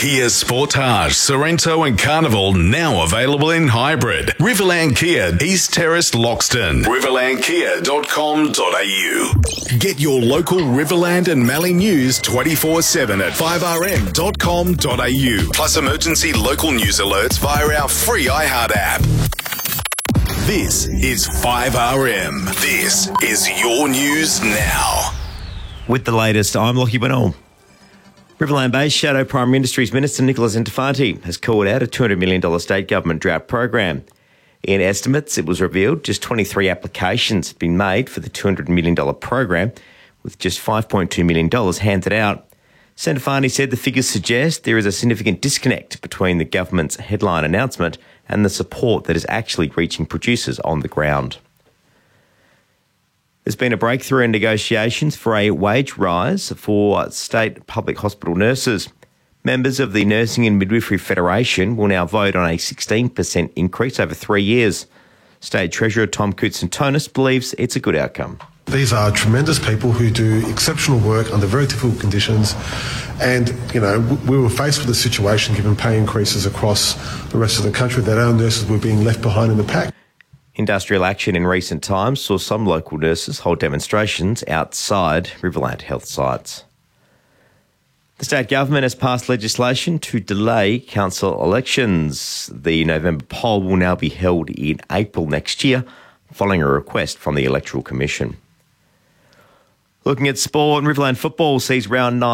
Kia Sportage, Sorrento and Carnival now available in hybrid. Riverland Kia, East Terrace, Loxton. riverlandkia.com.au. Get your local Riverland and Mallee news 24/7 at 5rm.com.au. Plus emergency local news alerts via our free iHeart app. This is 5RM. This is your news now. With the latest, I'm Lockie Bennell. Riverland-based Shadow Primary Industries Minister Nicholas Intifanti has called out a $200 million state government drought program. In estimates, it was revealed just 23 applications had been made for the $200 million program, with just $5.2 million handed out. Intifanti said the figures suggest there is a significant disconnect between the government's headline announcement and the support that is actually reaching producers on the ground. There's been a breakthrough in negotiations for a wage rise for state public hospital nurses. Members of the Nursing and Midwifery Federation will now vote on a 16% increase over 3 years. State Treasurer Tom Koutsantonis believes it's a good outcome. These are tremendous people who do exceptional work under very difficult conditions. And, we were faced with a situation, given pay increases across the rest of the country, that our nurses were being left behind in the pack. Industrial action in recent times saw some local nurses hold demonstrations outside Riverland health sites. The state government has passed legislation to delay council elections. The November poll will now be held in April next year, following a request from the Electoral Commission. Looking at sport, Riverland football sees round 9